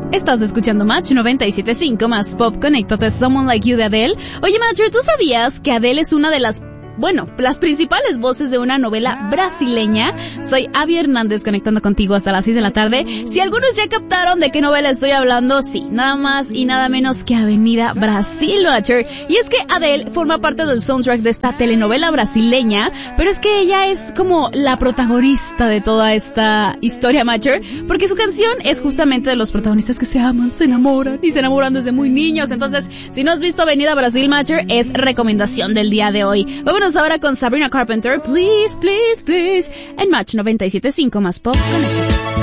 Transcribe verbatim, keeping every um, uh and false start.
Estás escuchando Match noventa y siete punto cinco más Pop. Conéctate a Someone Like You de Adele. Oye, Matcher, ¿tú sabías que Adele es una de las... bueno, las principales voces de una novela brasileña? Soy Abby Hernández, conectando contigo hasta las seis de la tarde. Si algunos ya captaron de qué novela estoy hablando, sí, nada más y nada menos que Avenida Brasil, Matcher. Y es que Adele forma parte del soundtrack de esta telenovela brasileña, pero es que ella es como la protagonista de toda esta historia, Matcher, porque su canción es justamente de los protagonistas que se aman, se enamoran y se enamoran desde muy niños. Entonces, si no has visto Avenida Brasil, Matcher, es recomendación del día de hoy. Vámonos ahora con Sabrina Carpenter, Please, Please, Please, en Match noventa y siete punto cinco más Pop. Conecta.